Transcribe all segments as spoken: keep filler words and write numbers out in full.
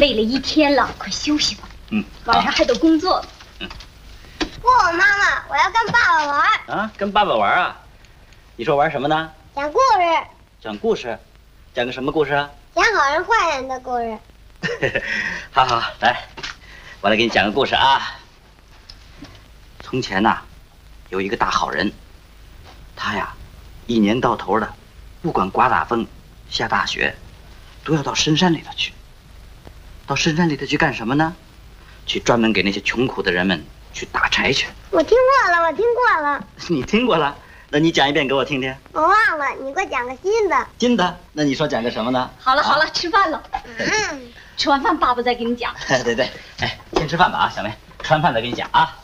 累了一天了，快休息吧。 嗯， 晚上还得工作。 嗯。 不，妈妈，我要跟爸爸玩。 啊，跟爸爸玩啊？你说玩什么呢？ 讲故事。 讲故事？讲个什么故事啊？ 讲好人坏人的故事。 好好，来，我来给你讲个故事啊。从前呐，有一个大好人，他呀，一年到头的，不管刮大风、下大雪，都要到深山里头去。到深山里头去干什么呢？去专门给那些穷苦的人们去打柴去。 我听过了，我听过了。 你听过了？那你讲一遍给我听听。 我忘了，你给我讲个新的。 新的？那你说讲个什么呢？ 好了好了，吃饭了。 嗯。 吃完饭爸爸再给你讲。 对对，哎，先吃饭吧啊，小梅，吃完饭再给你讲啊。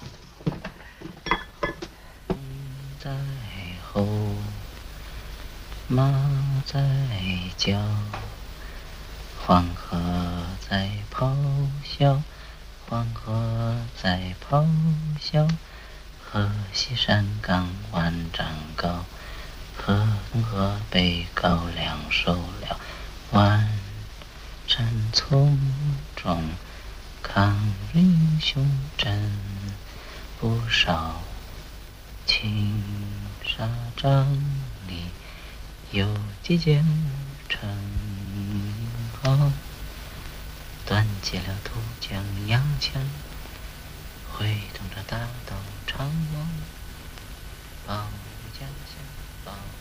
在吼，马在叫，黄河在咆哮，黄河在咆哮，河西山岗万丈高，河东河北高粱收了，万山丛中抗日英雄真不少，青纱帐里有几件成好，端起了土墙洋枪，挥动着大刀长矛，保家乡保